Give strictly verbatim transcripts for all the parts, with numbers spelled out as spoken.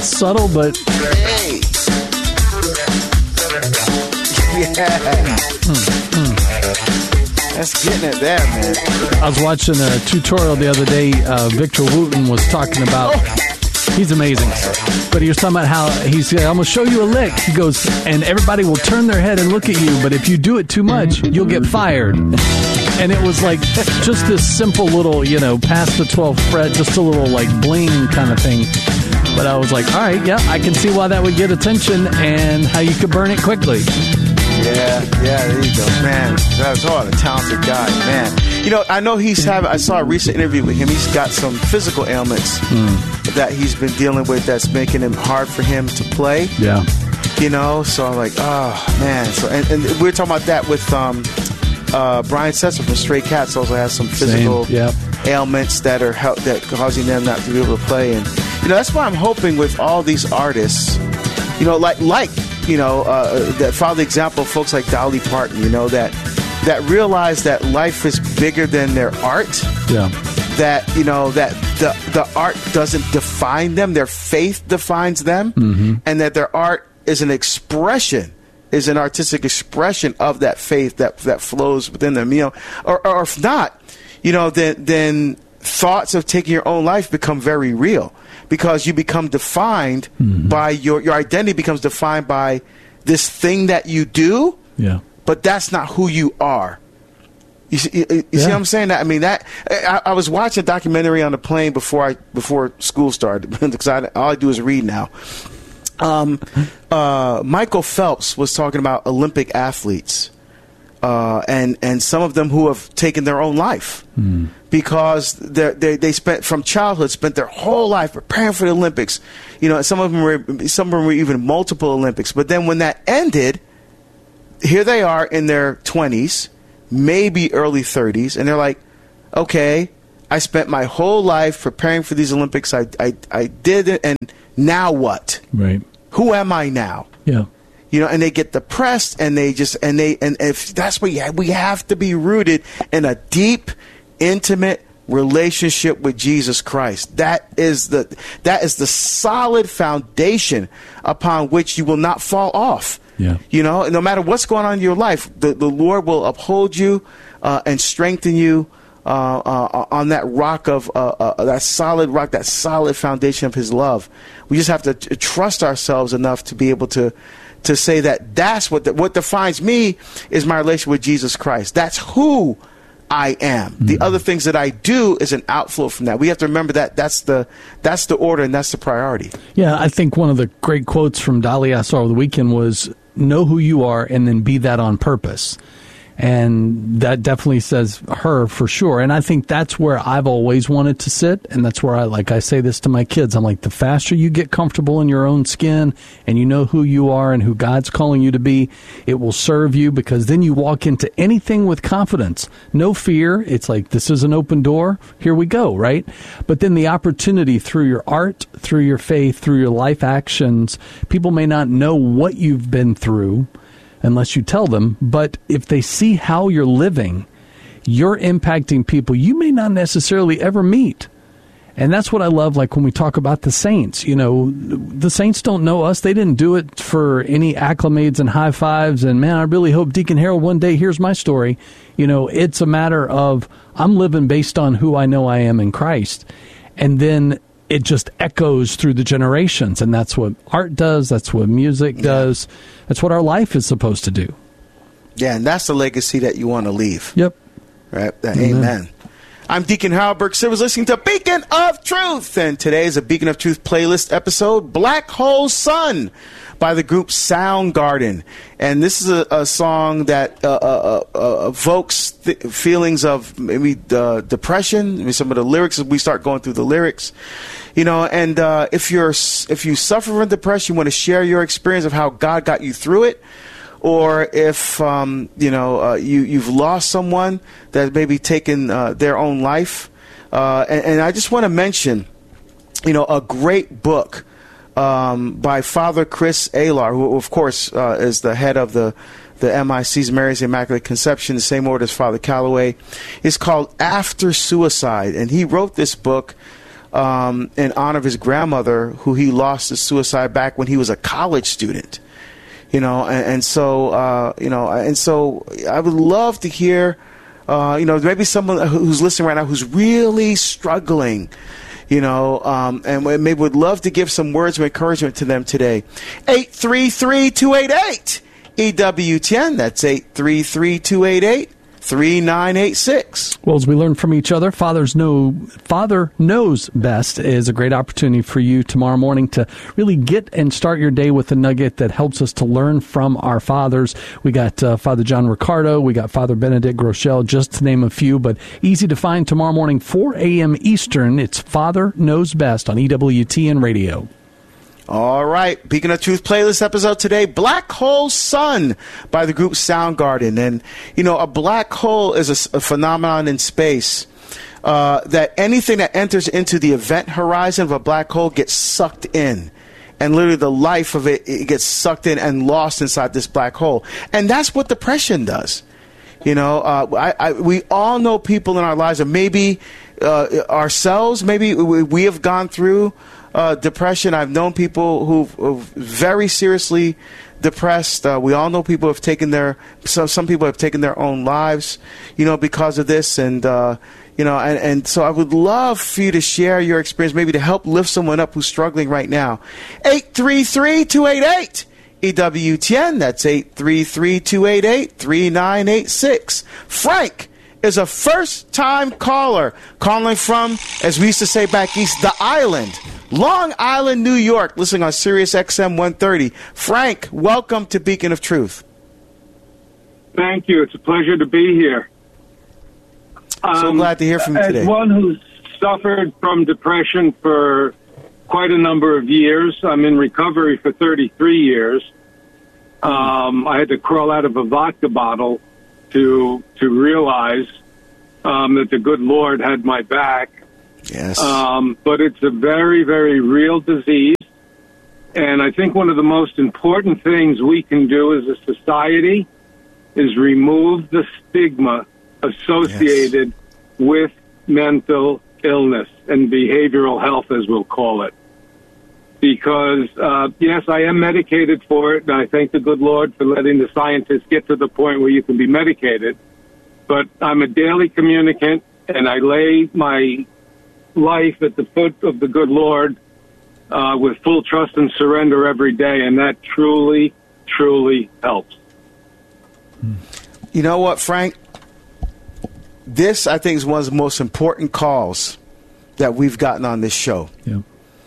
Subtle, but... Hey. Yeah. Mm, mm. That's getting it there, man. I was watching a tutorial the other day. Uh, Victor Wooten was talking about... Oh. He's amazing. But he was talking about how he said, I'm going to show you a lick. He goes, and everybody will turn their head and look at you, but if you do it too much, you'll get fired. And it was like just this simple little, you know, past the twelfth fret, just a little like bling kind of thing. But I was like, all right, yeah, I can see why that would get attention and how you could burn it quickly. Yeah, yeah, there you go. Man, that's all a talented guy, man. You know, I know he's having, I saw a recent interview with him. He's got some physical ailments mm. that he's been dealing with that's making it hard for him to play. Yeah. You know, so I'm like, oh, man. So, and, and we were talking about that with um, uh, Brian Setzer from Stray Cats. Also has some physical yep. ailments that are help, that causing them not to be able to play. And, you know, that's why I'm hoping with all these artists, you know, like, like, you know, uh, that follow the example of folks like Dolly Parton, you know, that that realize that life is bigger than their art. Yeah. That, you know, that the the art doesn't define them, their faith defines them, mm-hmm. and that their art is an expression, is an artistic expression of that faith that that flows within them. You know, or, or if not, you know, then then thoughts of taking your own life become very real. Because you become defined mm-hmm. by your your identity becomes defined by this thing that you do, yeah. but that's not who you are. You see, you, you yeah. see what I'm saying? That I mean that I, I was watching a documentary on the plane before I before school started because I, all I do is read now. Um, uh, Michael Phelps was talking about Olympic athletes. Uh, and and some of them who have taken their own life mm. because they they spent from childhood spent their whole life preparing for the Olympics. You know, some of them were some of them were even multiple Olympics. But then when that ended, here they are in their twenties, maybe early thirties, and they're like, okay, I spent my whole life preparing for these Olympics. I I I did it, and now what? Right. Who am I now? Yeah. You know, and they get depressed, and they just, and they, and if that's what you have, we have to be rooted in a deep, intimate relationship with Jesus Christ. That is the, that is the solid foundation upon which you will not fall off. Yeah. You know, no matter what's going on in your life, the, the Lord will uphold you uh, and strengthen you uh, uh, on that rock of, uh, uh, that solid rock, that solid foundation of His love. We just have to t- trust ourselves enough to be able to, to say that that's what the, what defines me is my relationship with Jesus Christ. That's who I am. Mm-hmm. The other things that I do is an outflow from that. We have to remember that that's the that's the order and that's the priority. Yeah, I think one of the great quotes from Dolly I saw over the weekend was, know who you are and then be that on purpose. And that definitely says her for sure. And I think that's where I've always wanted to sit. And that's where I, like I say this to my kids, I'm like, the faster you get comfortable in your own skin and you know who you are and who God's calling you to be, it will serve you because then you walk into anything with confidence. No fear. It's like, this is an open door. Here we go, right? But then the opportunity through your art, through your faith, through your life actions, people may not know what you've been through unless you tell them, but if they see how you're living, you're impacting people you may not necessarily ever meet. And that's what I love, like when we talk about the saints. You know, the saints don't know us. They didn't do it for any acclamates and high fives. And, man, I really hope Deacon Harold one day hears my story. You know, it's a matter of I'm living based on who I know I am in Christ. And then it just echoes through the generations. And that's what art does. That's what music does. That's what our life is supposed to do. Yeah, and that's the legacy that you want to leave. Yep. Right? Amen. Amen. I'm Deacon Harold Burke Silvers, listening to Beacon of Truth. And today is a Beacon of Truth playlist episode, Black Hole Sun, by the group Soundgarden. And this is a, a song that uh, uh, uh, evokes th- feelings of maybe uh, depression. Maybe some of the lyrics, as we start going through the lyrics. You know, and uh, if you're if you suffer from depression, you want to share your experience of how God got you through it. Or if, um, you know, uh, you, you've lost someone that maybe taken uh, their own life. Uh, and, and I just want to mention, you know, a great book um, by Father Chris Alar, who, of course, uh, is the head of the, the M I C's Mary's Immaculate Conception, the same order as Father Calloway. It's called After Suicide. And he wrote this book um, in honor of his grandmother, who he lost to suicide back when he was a college student. You know, and, and so, uh, you know, and so I would love to hear, uh, you know, maybe someone who's listening right now who's really struggling, you know, um, and maybe would love to give some words of encouragement to them today. eight three three, two eight eight, E W T N. That's eight three three, two eight eight, three nine eight six. Well, as we learn from each other, Father's know, Father Knows Best is a great opportunity for you tomorrow morning to really get and start your day with a nugget that helps us to learn from our fathers. We got uh, Father John Ricardo, we got Father Benedict Groeschel, just to name a few, but easy to find tomorrow morning, four a.m. Eastern. It's Father Knows Best on E W T N Radio. All right, Beacon of Truth playlist episode today, Black Hole Sun by the group Soundgarden. And, you know, a black hole is a, a phenomenon in space uh, that anything that enters into the event horizon of a black hole gets sucked in. And literally the life of it, it gets sucked in and lost inside this black hole. And that's what depression does. You know, uh, I, I, we all know people in our lives, or maybe uh, ourselves, maybe we, we have gone through Uh, depression. I've known people who've, who've very seriously depressed. Uh, we all know people have taken their, so some people have taken their own lives, you know, because of this. And, uh, you know, and, and so I would love for you to share your experience, maybe to help lift someone up who's struggling right now. eight three three, two eight eight, E W T N. That's eight three three, two eight eight, three nine eight six. Frank is a first-time caller calling from, as we used to say back east, the island. Long Island, New York, listening on Sirius X M one thirty. Frank, welcome to Beacon of Truth. Thank you. It's a pleasure to be here. So um, glad to hear from you today. As one who's suffered from depression for quite a number of years, I'm in recovery for thirty-three years. Um, I had to crawl out of a vodka bottle to to realize um, that the good Lord had my back. Yes. Um, but it's a very, very real disease. And I think one of the most important things we can do as a society is remove the stigma associated yes. with mental illness and behavioral health, as we'll call it. Because, uh, yes, I am medicated for it, and I thank the good Lord for letting the scientists get to the point where you can be medicated. But I'm a daily communicant, and I lay my life at the foot of the good Lord uh, with full trust and surrender every day, and that truly, truly helps. You know what, Frank? This, I think, is one of the most important calls that we've gotten on this show. Yeah.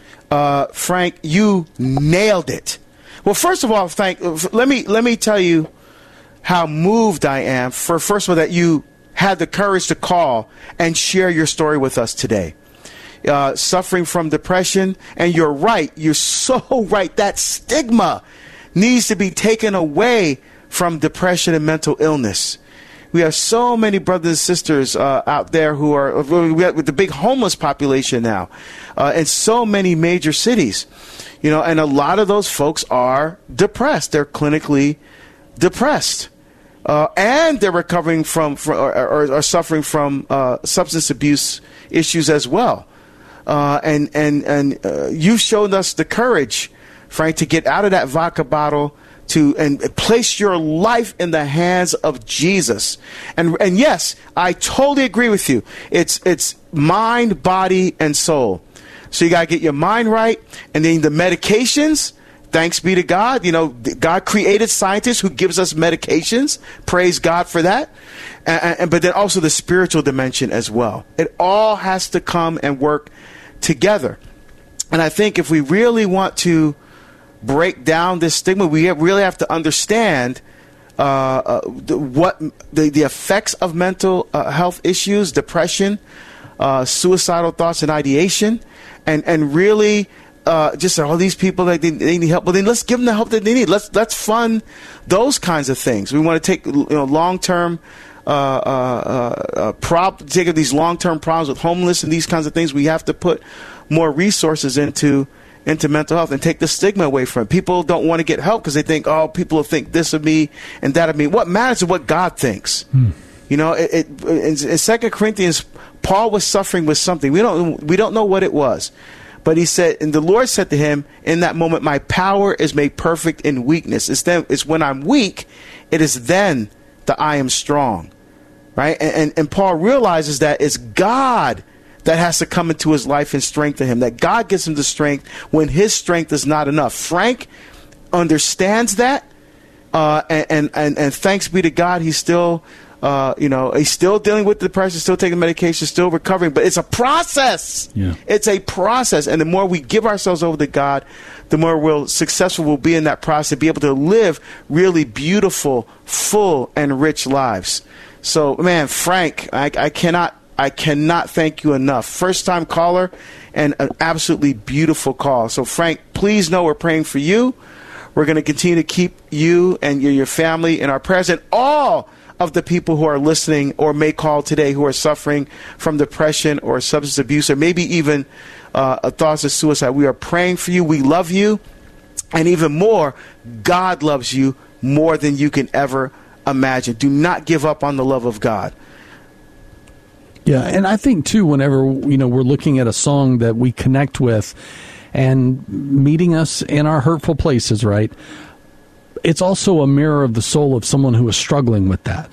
Uh, Frank, you nailed it. Well, first of all, Frank, let me let me tell you how moved I am. For first of all, that you had the courage to call and share your story with us today. Uh, suffering from depression, and you're right. You're so right. That stigma needs to be taken away from depression and mental illness. We have so many brothers and sisters uh, out there who are, we have, with the big homeless population now uh, in so many major cities, you know, and a lot of those folks are depressed. They're clinically depressed. Uh, and they're recovering from, from or, or, or suffering from uh, substance abuse issues as well. Uh, and and and uh, you've shown us the courage, Frank, to get out of that vodka bottle to and place your life in the hands of Jesus. And and yes, I totally agree with you. It's it's mind, body, and soul. So you got to get your mind right, and then the medications. Thanks be to God. You know, God created scientists who gives us medications. Praise God for that. And, and, but then also the spiritual dimension as well. It all has to come and work together. And I think if we really want to break down this stigma, we have, really have to understand uh, uh, the, what the, the effects of mental uh, health issues, depression, uh, suicidal thoughts and ideation, and, and really Uh, just all these people that they, they need help. Well, then let's give them the help that they need. Let's let's fund those kinds of things. We want to take you know long term uh, uh, uh, prop take these long term problems with homeless and these kinds of things. We have to put more resources into into mental health and take the stigma away from it. People don't want to get help because they think, oh, people will think this of me and that of me. What matters is what God thinks. Hmm. You know, it, it, in, in Second Corinthians, Paul was suffering with something. We don't we don't know what it was. But he said, and the Lord said to him in that moment, my power is made perfect in weakness. It's then it's when I'm weak, it is then that I am strong. Right? And, and, and Paul realizes that it's God that has to come into his life and strengthen him, that God gives him the strength when his strength is not enough. Frank understands that, uh, and, and, and, and thanks be to God, he's still, uh, you know, he's still dealing with depression, still taking medication, still recovering, but it's a process. Yeah. It's a process, and the more we give ourselves over to God, the more we'll successful we'll be in that process, be able to live really beautiful, full, and rich lives. So, man, Frank, I, I cannot I cannot thank you enough. First time caller and an absolutely beautiful call. So, Frank, please know we're praying for you. We're going to continue to keep you and your, your family in our prayers, and all of the people who are listening or may call today who are suffering from depression or substance abuse or maybe even uh, thoughts of suicide. We are praying for you. We love you. And even more, God loves you more than you can ever imagine. Do not give up on the love of God. Yeah, and I think, too, whenever, you know, we're looking at a song that we connect with and meeting us in our hurtful places, right, it's also a mirror of the soul of someone who is struggling with that.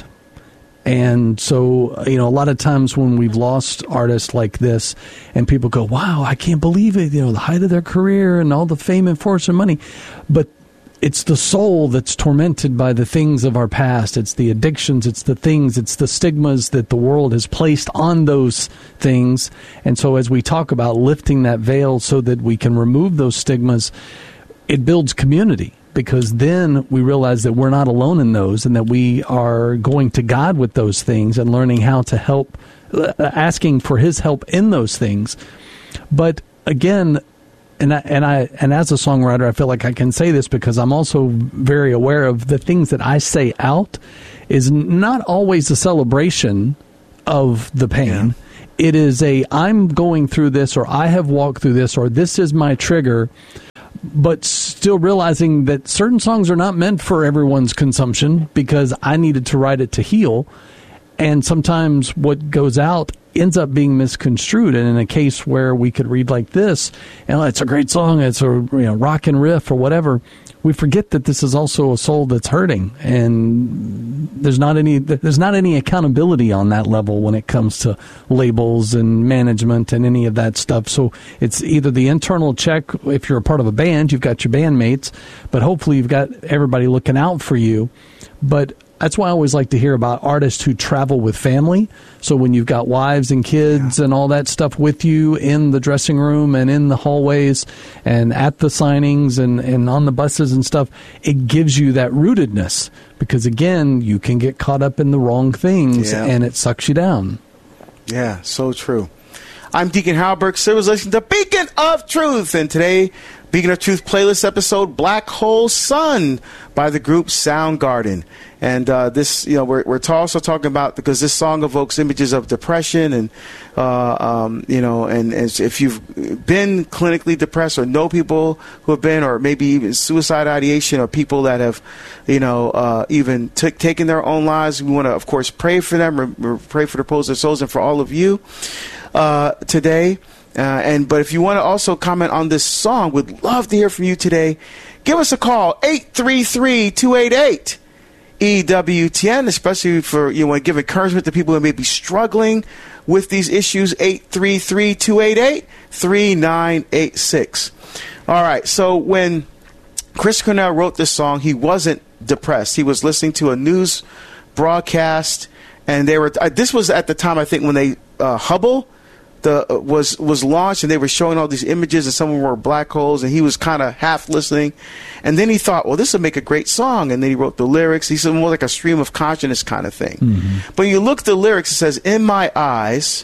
And so, you know, a lot of times when we've lost artists like this and people go, wow, I can't believe it, you know, the height of their career and all the fame and fortune and money. But it's the soul that's tormented by the things of our past. It's the addictions. It's the things. It's the stigmas that the world has placed on those things. And so as we talk about lifting that veil so that we can remove those stigmas, it builds community, because then we realize that we're not alone in those and that we are going to God with those things and learning how to help, asking for his help in those things. But again, And I, and I and as a songwriter, I feel like I can say this because I'm also very aware of the things that I say out is not always a celebration of the pain. Yeah. It is a, I'm going through this, or I have walked through this, or this is my trigger, but still realizing that certain songs are not meant for everyone's consumption because I needed to write it to heal. And sometimes what goes out ends up being misconstrued. And in a case where we could read like this, and it's a great song, it's a you know rock and riff or whatever, we forget that this is also a soul that's hurting, and there's not any there's not any accountability on that level when it comes to labels and management and any of that stuff. So it's either the internal check. If you're a part of a band, you've got your bandmates, but hopefully you've got everybody looking out for you. But that's why I always like to hear about artists who travel with family. So when you've got wives and kids yeah. and all that stuff with you in the dressing room and in the hallways and at the signings and, and on the buses and stuff, it gives you that rootedness. Because, again, you can get caught up in the wrong things yeah. and it sucks you down. Yeah, so true. I'm Deacon Halberg. So was listening to Beacon of Truth. And today, Beacon of Truth playlist episode, Black Hole Sun by the group Soundgarden. And uh, this, you know, we're we're also talking about, because this song evokes images of depression, and uh, um, you know, and, and if you've been clinically depressed or know people who have been, or maybe even suicide ideation, or people that have, you know, uh, even t- taken their own lives, we want to, of course, pray for them, re- re- pray for the repose of their souls, and for all of you uh, today. Uh, and but if you want to also comment on this song, we'd love to hear from you today. Give us a call, eight three three, two eight eight, E W T N, especially for you want to give encouragement to people who may be struggling with these issues, eight three three, two eight eight, three nine eight six. All right, so when Chris Cornell wrote this song, he wasn't depressed. He was listening to a news broadcast, and they were. Uh, this was at the time, I think, when they uh, Hubble the uh, was was launched, and they were showing all these images, and some of them were black holes, and he was kind of half listening, and then he thought, well, this would make a great song, and then he wrote the lyrics. He said more like a stream of consciousness kind of thing. Mm-hmm. But you look at the lyrics, it says, "In my eyes,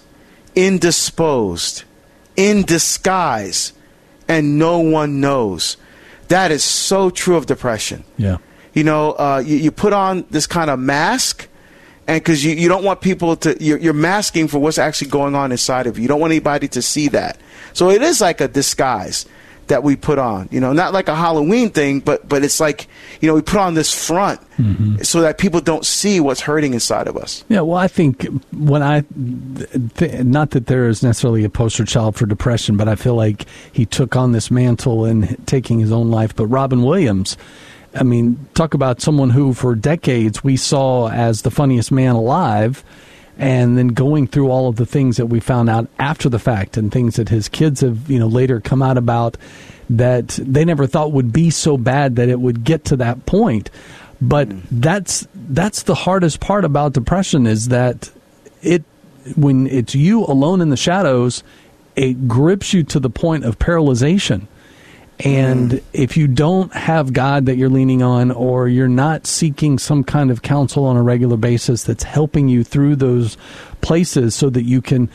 indisposed, in disguise, and no one knows." That is so true of depression. Yeah. You know, uh, you, you put on this kind of mask, and because you, you don't want people to, you're, you're masking for what's actually going on inside of you. You don't want anybody to see that. So it is like a disguise. that we put on, you know, not like a Halloween thing, but but it's like, you know, we put on this front mm-hmm. so that people don't see what's hurting inside of us. Yeah, well, I think when I, th- not that there is necessarily a poster child for depression, but I feel like he took on this mantle in taking his own life. But Robin Williams, I mean, talk about someone who for decades we saw as the funniest man alive, and then going through all of the things that we found out after the fact and things that his kids have, you know, later come out about that they never thought would be so bad that it would get to that point. But mm. that's that's the hardest part about depression, is that it when it's you alone in the shadows, it grips you to the point of paralyzation. And mm. if you don't have God that you're leaning on, or you're not seeking some kind of counsel on a regular basis that's helping you through those places so that you can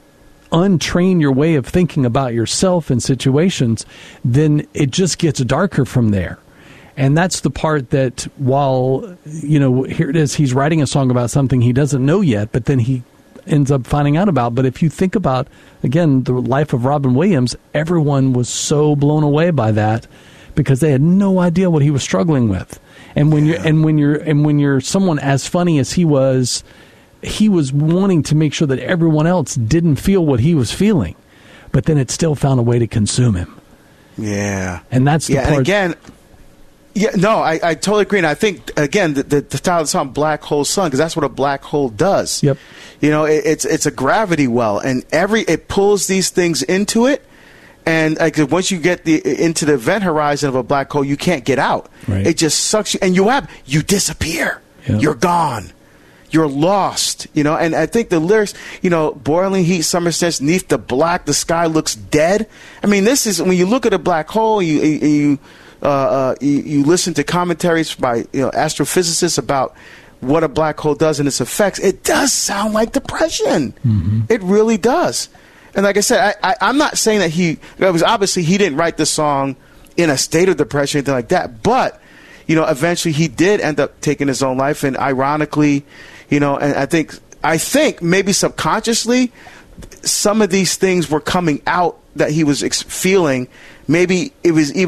untrain your way of thinking about yourself in situations, then it just gets darker from there. And that's the part that, while, you know, here it is, he's writing a song about something he doesn't know yet, but then he ends up finding out about. But if you think about, again, the life of Robin Williams, everyone was so blown away by that because they had no idea what he was struggling with. And when you're and when you're and when you're someone as funny as he was, he was wanting to make sure that everyone else didn't feel what he was feeling, but then it still found a way to consume him. Yeah, and that's the yeah, part. And again, yeah, no, I, I totally agree. And I think, again, the, the, the title of the song, Black Hole Sun, because that's what a black hole does. Yep. You know, it, it's it's a gravity well, and every it pulls these things into it. And like, once you get the into the event horizon of a black hole, you can't get out. Right. It just sucks you, and you have you disappear. Yep. You're gone. You're lost. You know, and I think the lyrics, you know, boiling heat, summer stench, neath the black, the sky looks dead. I mean, this is when you look at a black hole, you you. Uh, uh, you, you listen to commentaries by you know astrophysicists about what a black hole does and its effects. It does sound like depression. Mm-hmm. It really does. And like I said, I, I, I'm not saying that he it was obviously he didn't write the song in a state of depression or anything like that. But you know, eventually he did end up taking his own life. And ironically, you know, and I think I think maybe subconsciously some of these things were coming out that he was ex- feeling. Maybe it was even